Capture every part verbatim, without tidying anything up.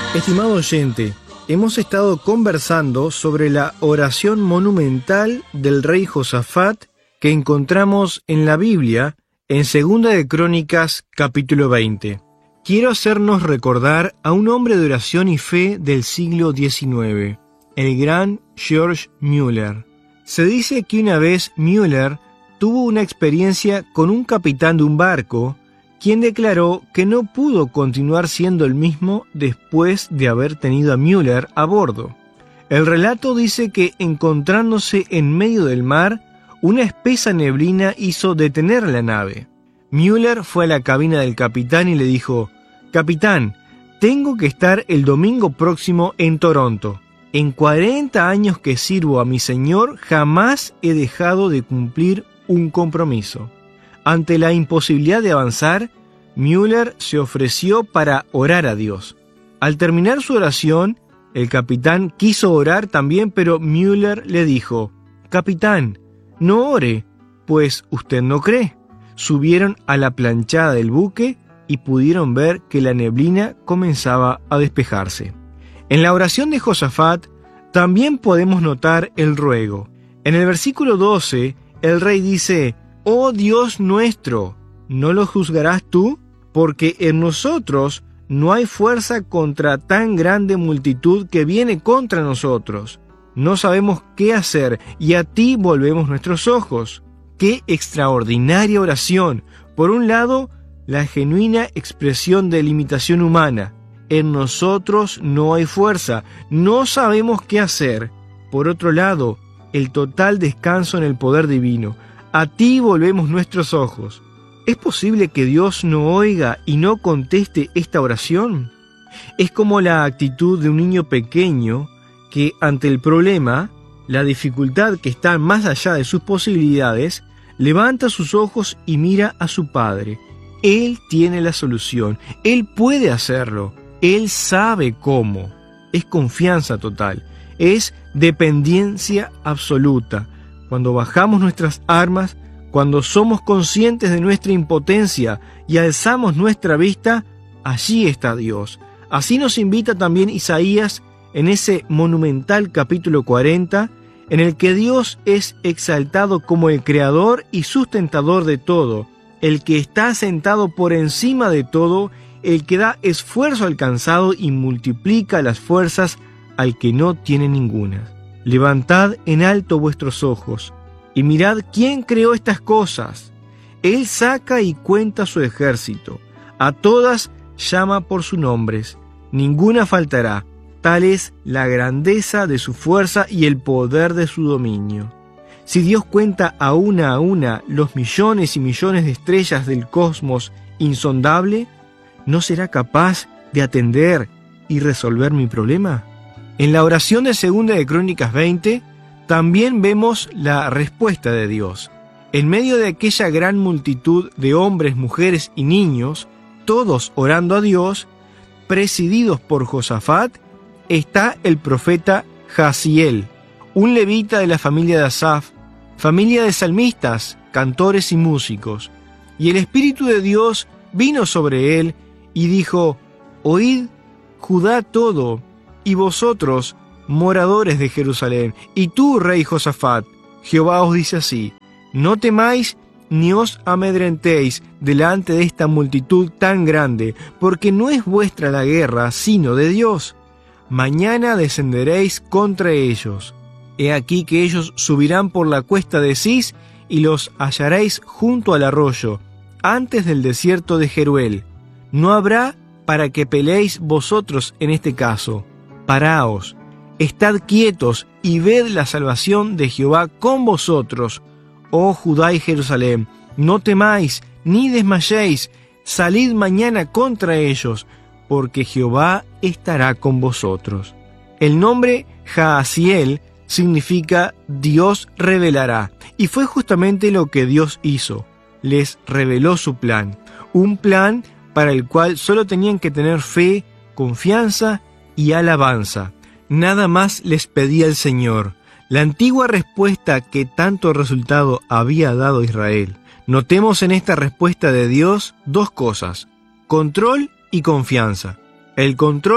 Estimado oyente, hemos estado conversando sobre la oración monumental del rey Josafat que encontramos en la Biblia en Segunda de Crónicas capítulo veinte. Quiero hacernos recordar a un hombre de oración y fe del siglo diecinueve, el gran George Mueller. Se dice que una vez Mueller tuvo una experiencia con un capitán de un barco, quien declaró que no pudo continuar siendo el mismo después de haber tenido a Mueller a bordo. El relato dice que, encontrándose en medio del mar, una espesa neblina hizo detener la nave. Mueller fue a la cabina del capitán y le dijo: «Capitán, tengo que estar el domingo próximo en Toronto. En cuarenta años que sirvo a mi señor, jamás he dejado de cumplir un compromiso». Ante la imposibilidad de avanzar, Mueller se ofreció para orar a Dios. Al terminar su oración, el capitán quiso orar también, pero Mueller le dijo: «Capitán, no ore, pues usted no cree». Subieron a la planchada del buque y pudieron ver que la neblina comenzaba a despejarse. En la oración de Josafat también podemos notar el ruego. En el versículo doce, el rey dice: «Oh Dios nuestro, ¿no lo juzgarás tú? Porque en nosotros no hay fuerza contra tan grande multitud que viene contra nosotros. No sabemos qué hacer y a ti volvemos nuestros ojos». ¡Qué extraordinaria oración! Por un lado, la genuina expresión de limitación humana. En nosotros no hay fuerza, no sabemos qué hacer. Por otro lado, el total descanso en el poder divino. A ti volvemos nuestros ojos. ¿Es posible que Dios no oiga y no conteste esta oración? Es como la actitud de un niño pequeño que, ante el problema, la dificultad que está más allá de sus posibilidades, levanta sus ojos y mira a su padre. Él tiene la solución, él puede hacerlo, él sabe cómo. Es confianza total, es dependencia absoluta. Cuando bajamos nuestras armas, cuando somos conscientes de nuestra impotencia y alzamos nuestra vista, allí está Dios. Así nos invita también Isaías en ese monumental capítulo cuarenta, en el que Dios es exaltado como el creador y sustentador de todo, el que está sentado por encima de todo, el que da esfuerzo al cansado y multiplica las fuerzas al que no tiene ninguna. Levantad en alto vuestros ojos y mirad quién creó estas cosas. Él saca y cuenta su ejército, a todas llama por sus nombres, ninguna faltará. Tal es la grandeza de su fuerza y el poder de su dominio. Si Dios cuenta a una a una los millones y millones de estrellas del cosmos insondable, ¿no será capaz de atender y resolver mi problema? En la oración de Segunda de Crónicas veinte, también vemos la respuesta de Dios. En medio de aquella gran multitud de hombres, mujeres y niños, todos orando a Dios, presididos por Josafat, está el profeta Jaasiel, un levita de la familia de Asaf, familia de salmistas, cantores y músicos. Y el Espíritu de Dios vino sobre él y dijo: «Oíd, Judá todo, y vosotros, moradores de Jerusalén, y tú, rey Josafat, Jehová os dice así: no temáis ni os amedrentéis delante de esta multitud tan grande, porque no es vuestra la guerra, sino de Dios. Mañana descenderéis contra ellos. He aquí que ellos subirán por la cuesta de Cis y los hallaréis junto al arroyo, antes del desierto de Jeruel. No habrá para que peleéis vosotros en este caso. Paraos, estad quietos y ved la salvación de Jehová con vosotros, oh Judá y Jerusalén. No temáis ni desmayéis, salid mañana contra ellos, porque Jehová estará con vosotros». El nombre Jaasiel significa Dios revelará, y fue justamente lo que Dios hizo. Les reveló su plan, un plan para el cual solo tenían que tener fe, confianza y alabanza. Nada más les pedía el Señor. La antigua respuesta que tanto resultado había dado Israel. Notemos en esta respuesta de Dios dos cosas: control y confianza. El control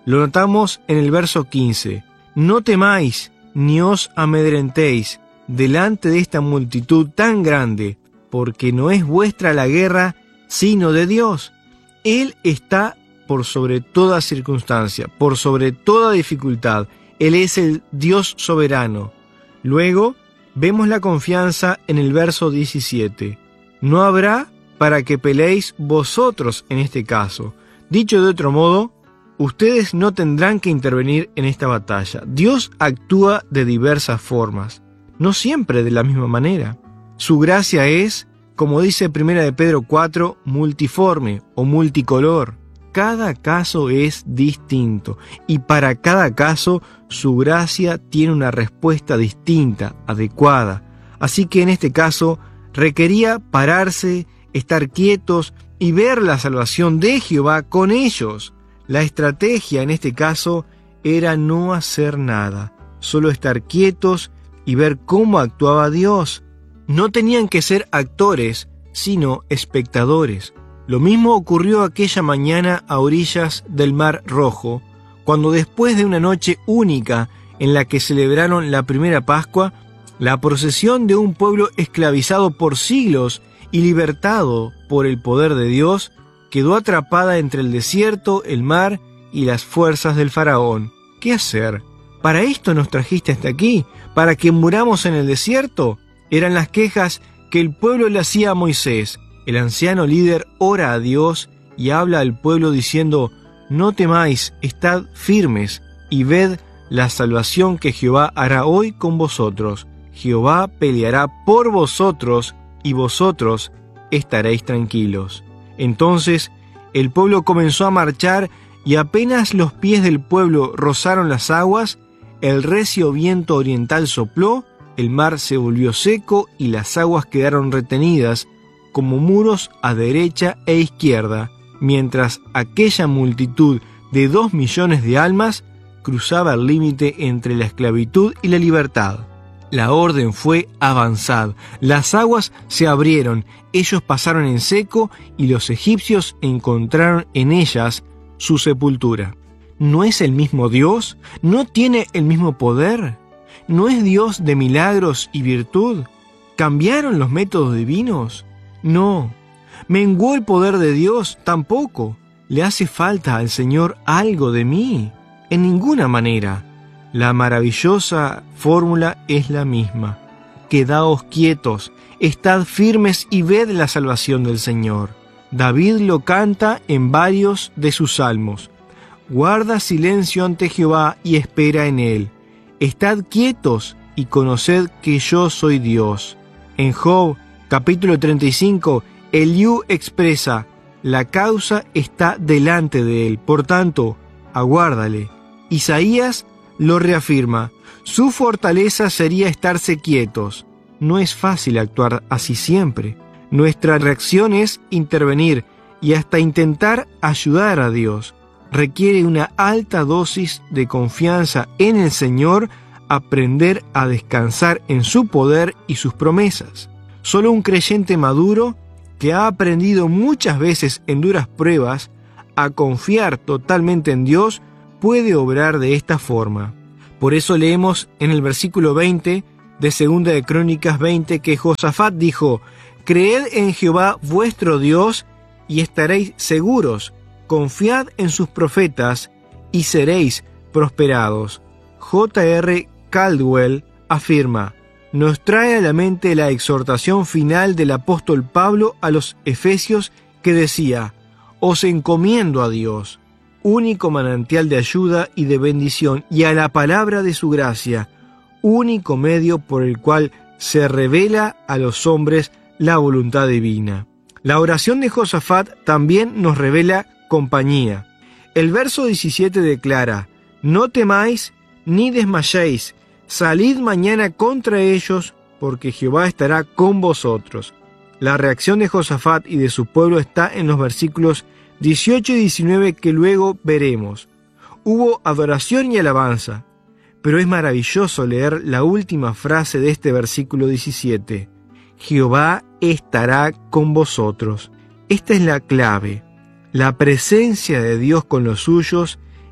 Lo notamos en el verso quince. No temáis, ni os amedrentéis delante de esta multitud tan grande, porque no es vuestra la guerra, sino de Dios. Él está por sobre toda circunstancia, por sobre toda dificultad. Él es el Dios soberano. Luego, vemos la confianza en el verso diecisiete. No habrá para que peleéis vosotros en este caso. Dicho de otro modo, ustedes no tendrán que intervenir en esta batalla. Dios actúa de diversas formas, no siempre de la misma manera. Su gracia es, como dice primera de Pedro cuatro, multiforme o multicolor. Cada caso es distinto y para cada caso su gracia tiene una respuesta distinta, adecuada. Así que en este caso requería pararse, estar quietos y ver la salvación de Jehová con ellos. La estrategia en este caso era no hacer nada, solo estar quietos y ver cómo actuaba Dios. No tenían que ser actores, sino espectadores. Lo mismo ocurrió aquella mañana a orillas del Mar Rojo, cuando después de una noche única en la que celebraron la primera Pascua, la procesión de un pueblo esclavizado por siglos y libertado por el poder de Dios, quedó atrapada entre el desierto, el mar y las fuerzas del faraón. ¿Qué hacer? ¿Para esto nos trajiste hasta aquí? ¿Para que muramos en el desierto? Eran las quejas que el pueblo le hacía a Moisés. El anciano líder ora a Dios y habla al pueblo diciendo: no temáis, estad firmes y ved la salvación que Jehová hará hoy con vosotros. Jehová peleará por vosotros y vosotros estaréis tranquilos. Entonces el pueblo comenzó a marchar y apenas los pies del pueblo rozaron las aguas, el recio viento oriental sopló, el mar se volvió seco y las aguas quedaron retenidas como muros a derecha e izquierda, mientras aquella multitud de dos millones de almas cruzaba el límite entre la esclavitud y la libertad. La orden fue avanzad, las aguas se abrieron, ellos pasaron en seco y los egipcios encontraron en ellas su sepultura. ¿No es el mismo Dios? ¿No tiene el mismo poder? ¿No es Dios de milagros y virtud? ¿Cambiaron los métodos divinos? No. ¿Menguó el poder de Dios? Tampoco. ¿Le hace falta al Señor algo de mí? En ninguna manera. La maravillosa fórmula es la misma. Quedaos quietos, estad firmes y ved la salvación del Señor. David lo canta en varios de sus salmos. Guarda silencio ante Jehová y espera en él. Estad quietos y conoced que yo soy Dios. En Job, capítulo treinta y cinco, Eliú expresa: la causa está delante de él, por tanto, aguárdale. Isaías lo reafirma: su fortaleza sería estarse quietos. No es fácil actuar así siempre. Nuestra reacción es intervenir y hasta intentar ayudar a Dios. Requiere una alta dosis de confianza en el Señor, aprender a descansar en su poder y sus promesas. Solo un creyente maduro, que ha aprendido muchas veces en duras pruebas a confiar totalmente en Dios, puede obrar de esta forma. Por eso leemos en el versículo veinte de Segunda de Crónicas veinte que Josafat dijo: creed en Jehová vuestro Dios y estaréis seguros, confiad en sus profetas y seréis prosperados. J R Caldwell afirma: nos trae a la mente la exhortación final del apóstol Pablo a los Efesios, que decía: os encomiendo a Dios, único manantial de ayuda y de bendición, y a la palabra de su gracia, único medio por el cual se revela a los hombres la voluntad divina. La oración de Josafat también nos revela compañía. El verso diecisiete declara: no temáis ni desmayéis, salid mañana contra ellos, porque Jehová estará con vosotros. La reacción de Josafat y de su pueblo está en los versículos dieciocho y diecinueve que luego veremos. Hubo adoración y alabanza, pero es maravilloso leer la última frase de este versículo diecisiete. Jehová estará con vosotros. Esta es la clave. La presencia de Dios con los suyos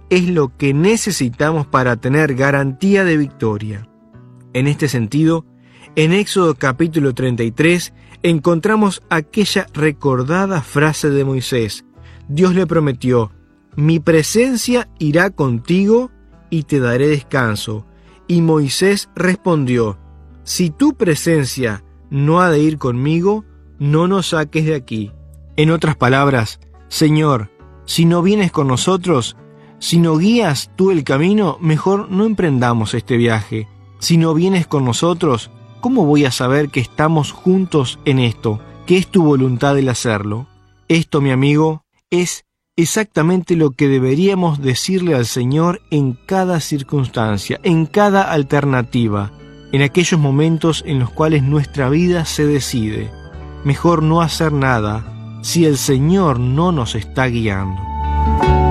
es lo que necesitamos para tener garantía de victoria. En este sentido, en Éxodo capítulo treinta y tres encontramos aquella recordada frase de Moisés. Dios le prometió: mi presencia irá contigo y te daré descanso. Y Moisés respondió: si tu presencia no ha de ir conmigo, no nos saques de aquí. En otras palabras, Señor, si no vienes con nosotros, si no guías tú el camino, mejor no emprendamos este viaje. Si no vienes con nosotros, ¿cómo voy a saber que estamos juntos en esto, que es tu voluntad el hacerlo? Esto, mi amigo, es exactamente lo que deberíamos decirle al Señor en cada circunstancia, en cada alternativa, en aquellos momentos en los cuales nuestra vida se decide. Mejor no hacer nada si el Señor no nos está guiando.